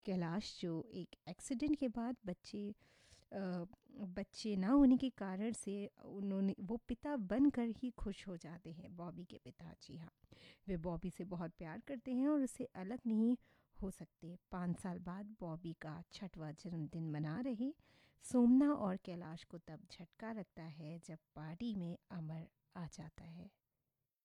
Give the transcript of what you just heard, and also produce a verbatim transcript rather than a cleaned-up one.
कैलाश जो एक एक्सीडेंट के बाद बच्चे अ, बच्चे ना होने के कारण से उन्होंने वो पिता बनकर ही खुश हो जाते हैं, बॉबी के पिता। जी हाँ, वे बॉबी से बहुत प्यार करते हैं और उससे अलग नहीं हो सकते। पाँच साल बाद बॉबी का छठवां जन्मदिन मना रहे सोमना और कैलाश को तब झटका लगता है जब पार्टी में अमर आ जाता है।